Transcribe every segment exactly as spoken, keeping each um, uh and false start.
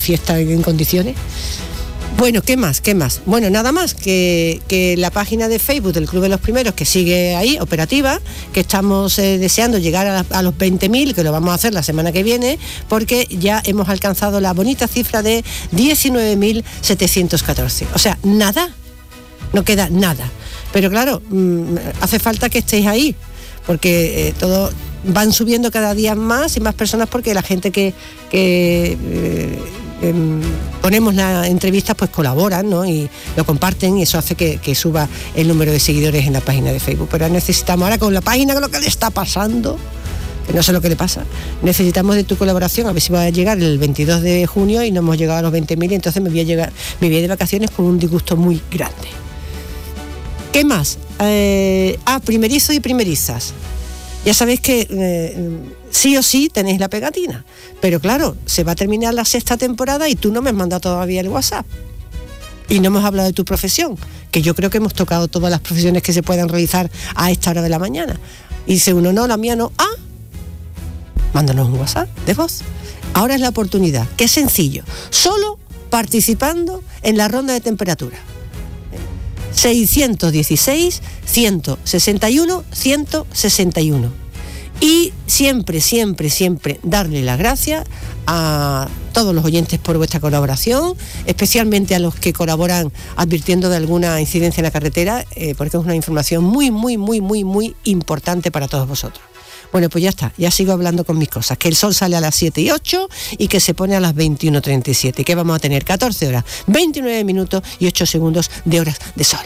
fiesta en condiciones. Bueno, ¿qué más? ¿Qué más? Bueno, nada más que, que la página de Facebook del Club de los Primeros, que sigue ahí, operativa, que estamos eh, deseando llegar a, a los veinte mil, que lo vamos a hacer la semana que viene, porque ya hemos alcanzado la bonita cifra de diecinueve mil setecientos catorce. O sea, nada, no queda nada. Pero claro, mmm, hace falta que estéis ahí, porque eh, todo... van subiendo cada día más y más personas, porque la gente que, que eh, eh, ponemos las entrevistas pues colaboran, ¿no? Y lo comparten, y eso hace que, que suba el número de seguidores en la página de Facebook. Pero necesitamos ahora, con la página, con lo que le está pasando, que no sé lo que le pasa, necesitamos de tu colaboración, a ver si va a llegar el veintidós de junio y no hemos llegado a los veinte mil, y entonces me voy a llegar, me voy de vacaciones con un disgusto muy grande. ¿Qué más? Eh, ah, primerizos y primerizas. Ya sabéis que eh, sí o sí tenéis la pegatina, pero claro, se va a terminar la sexta temporada y tú no me has mandado todavía el WhatsApp. Y no hemos hablado de tu profesión, que yo creo que hemos tocado todas las profesiones que se puedan realizar a esta hora de la mañana. Y dice uno, no, la mía no. Ah, mándanos un WhatsApp de voz. Ahora es la oportunidad, que es sencillo, solo participando en la ronda de temperatura. seiscientos dieciséis, ciento sesenta y uno, ciento sesenta y uno. Y siempre, siempre, siempre darle las gracias a todos los oyentes por vuestra colaboración, especialmente a los que colaboran advirtiendo de alguna incidencia en la carretera, eh, porque es una información muy, muy, muy, muy, muy importante para todos vosotros. Bueno, pues ya está, ya sigo hablando con mis cosas, que el sol sale a las siete y ocho y que se pone a las veintiuno treinta y siete, que vamos a tener catorce horas, veintinueve minutos y ocho segundos de horas de sol.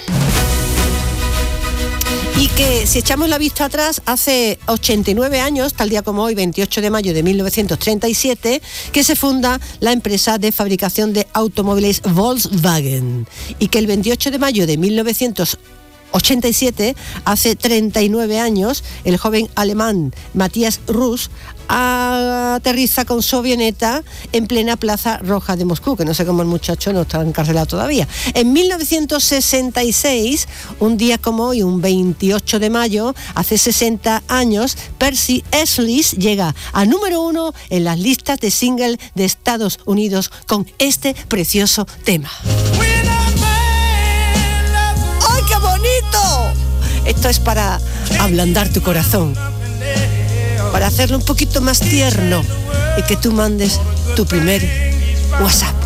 Y que si echamos la vista atrás, hace ochenta y nueve años, tal día como hoy, veintiocho de mayo de mil novecientos treinta y siete, que se funda la empresa de fabricación de automóviles Volkswagen, y que el veintiocho de mayo de mil novecientos ochenta y siete, hace treinta y nueve años, el joven alemán Matías Russ aterriza con su avioneta en plena Plaza Roja de Moscú, que no sé cómo el muchacho no está encarcelado todavía. En mil novecientos sesenta y seis, un día como hoy, un veintiocho de mayo, hace sesenta años, Percy Sledge llega a número uno en las listas de single de Estados Unidos con este precioso tema. ¡Qué bonito! Esto es para ablandar tu corazón, para hacerlo un poquito más tierno, y que tú mandes tu primer WhatsApp.